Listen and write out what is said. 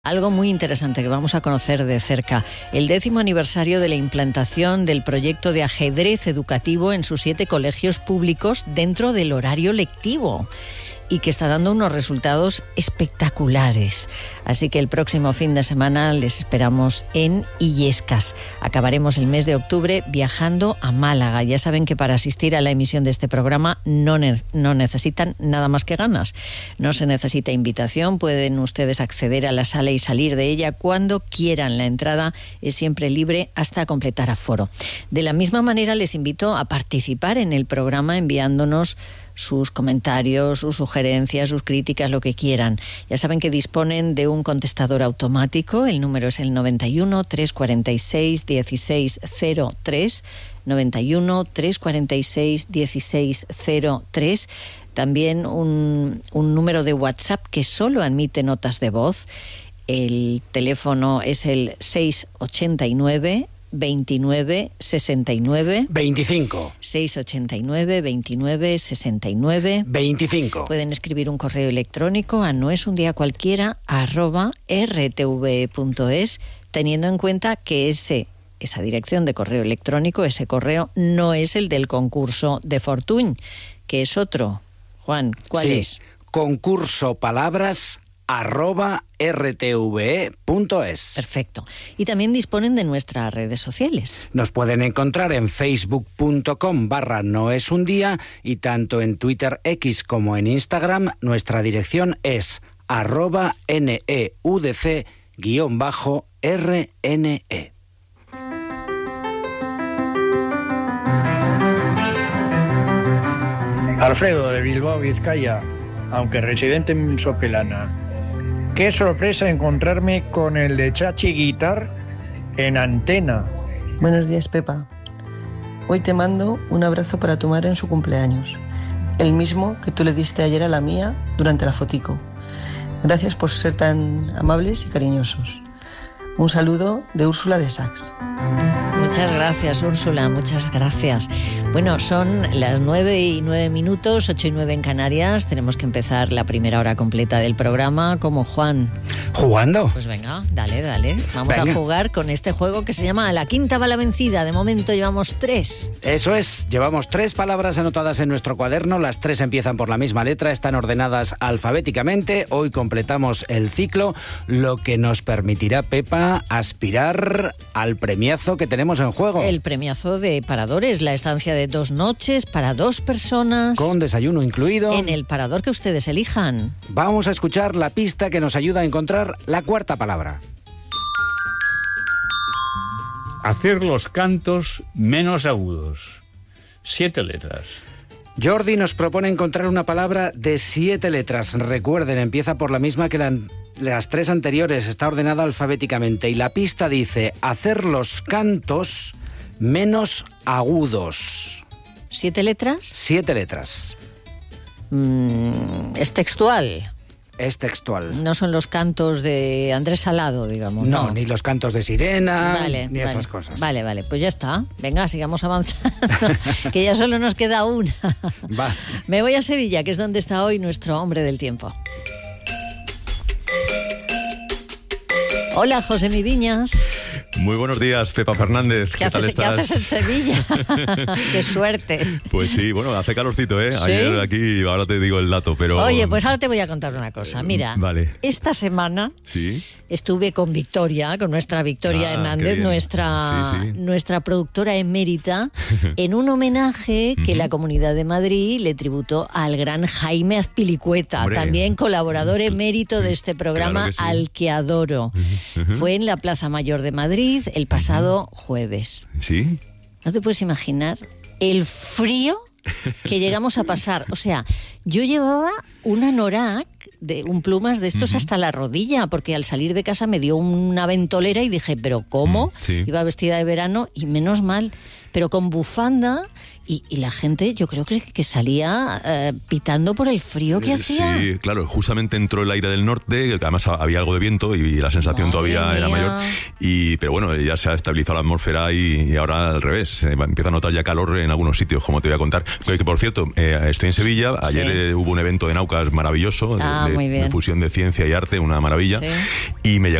Algo muy interesante que vamos a conocer de cerca, el 10º aniversario de la implantación del proyecto de ajedrez educativo en sus 7 colegios públicos dentro del horario lectivo y que está dando unos resultados espectaculares. Así que el próximo fin de semana les esperamos en Illescas. Acabaremos el mes de octubre viajando a Málaga. Ya saben que para asistir a la emisión de este programa no necesitan nada más que ganas. No se necesita invitación, pueden ustedes acceder a la sala y salir de ella cuando quieran. La entrada es siempre libre hasta completar aforo. De la misma manera les invito a participar en el programa enviándonos sus comentarios, sus sugerencias, sus críticas, lo que quieran. Ya saben que disponen de un contestador automático. El número es el 91 346 1603, 91 346 1603. También un número de WhatsApp que solo admite notas de voz. El teléfono es el 689 29 69 25 689 29 69 25. Pueden escribir un correo electrónico a noesundiacualquiera@rtve.es, teniendo en cuenta que esa dirección de correo electrónico, ese correo, no es el del concurso de Fortuny, que es otro. Juan, ¿cuál es? Concurso palabras@rtve.es. Perfecto. Y también disponen de nuestras redes sociales. Nos pueden encontrar en facebook.com/noesundía y tanto en Twitter X como en Instagram nuestra dirección es @neudc_rne. Alfredo de Bilbao, Vizcaya, aunque residente en Sopelana. Qué sorpresa encontrarme con el de Chachi Guitar en antena. Buenos días, Pepa. Hoy te mando un abrazo para tu madre en su cumpleaños, el mismo que tú le diste ayer a la mía durante la fotico. Gracias por ser tan amables y cariñosos. Un saludo de Úrsula de Sax. Muchas gracias, Úrsula, muchas gracias. Bueno, son las 9:09, 8:09 en Canarias. Tenemos que empezar la primera hora completa del programa. ¿Cómo, Juan? ¿Jugando? Pues venga, dale. Vamos a jugar con este juego que se llama A la quinta va la vencida. De momento llevamos 3. Eso es, llevamos 3 palabras anotadas en nuestro cuaderno. Las 3 empiezan por la misma letra, están ordenadas alfabéticamente. Hoy completamos el ciclo, lo que nos permitirá, Pepa, aspirar al premiazo que tenemos en juego. El premiazo de Paradores, la estancia de 2 noches para 2 personas. Con desayuno incluido. En el parador que ustedes elijan. Vamos a escuchar la pista que nos ayuda a encontrar la cuarta palabra. Hacer los cantos menos agudos. 7 letras. Jordi nos propone encontrar una palabra de 7 letras. Recuerden, empieza por la misma que las 3 anteriores, está ordenada alfabéticamente. Y la pista dice, hacer los cantos menos agudos. 7 letras. 7 letras. Es textual. Es textual. No son los cantos de Andrés Salado, digamos. No, ni los cantos de sirena, ni esas cosas. Vale, pues ya está. Venga, sigamos avanzando, que ya solo nos queda una. Va. Me voy a Sevilla, que es donde está hoy nuestro hombre del tiempo. Hola, José Mi Viñas. Muy buenos días, Pepa Fernández. ¿Qué tal estás? ¿Qué haces en Sevilla? ¡Qué suerte! Pues sí, bueno, hace calorcito, ¿eh? ¿Sí? Ayer aquí, ahora te digo el dato, pero... Oye, pues ahora te voy a contar una cosa. Mira, vale. Esta semana ¿Sí? estuve con Victoria, con nuestra Victoria Hernández, nuestra productora emérita, en un homenaje que la Comunidad de Madrid le tributó al gran Jaime Azpilicueta, también colaborador emérito de este programa, claro que sí, al que adoro. Fue en la Plaza Mayor de Madrid el pasado jueves. ¿Sí? ¿No te puedes imaginar el frío que llegamos a pasar? O sea, yo llevaba un anorak, un plumas de estos hasta la rodilla, porque al salir de casa me dio una ventolera y dije, ¿pero cómo? Sí. Iba vestida de verano y menos mal pero con bufanda. Y la gente, yo creo que salía pitando por el frío que hacía. Sí, claro, justamente entró el aire del norte, que además había algo de viento y la sensación todavía era mayor. Pero bueno, ya se ha estabilizado la atmósfera y ahora al revés. Empieza a notar ya calor en algunos sitios, como te voy a contar. Que por cierto, estoy en Sevilla. Ayer hubo un evento de Naucas maravilloso, de fusión de ciencia y arte, una maravilla. Sí. Y me llega